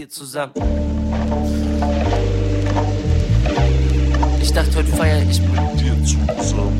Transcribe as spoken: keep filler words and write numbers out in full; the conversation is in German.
hier zusammen. Ich dachte, heute feier ich mit dir zusammen.